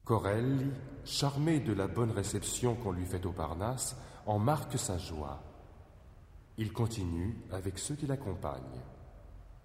Corelli, charmé de la bonne réception qu'on lui fait au Parnasse, en marque sa joie. Il continue avec ceux qui l'accompagnent.